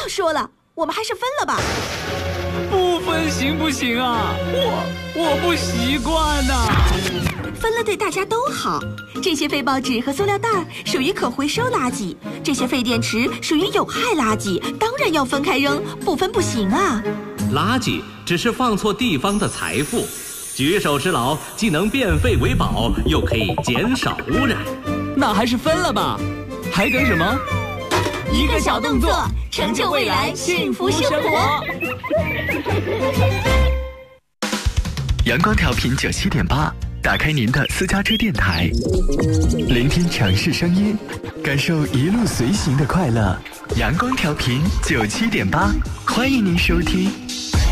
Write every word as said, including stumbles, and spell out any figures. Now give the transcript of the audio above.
要说了，我们还是分了吧。 不分行不行啊？我我不习惯呐、啊。 分了对大家都好。这些废报纸和塑料袋属于可回收垃圾，这些废电池属于有害垃圾，当然要分开扔，不分不行啊。 垃圾只是放错地方的财富，举手之劳既能变废为宝，又可以减少污染。 那还是分了吧，还等什么？ 一个小动作，成就未来幸福生活。 阳光调频九七点八，打开您的私家车电台，聆听城市声音，感受一路随行的快乐。阳光调频九七点八，欢迎您收听。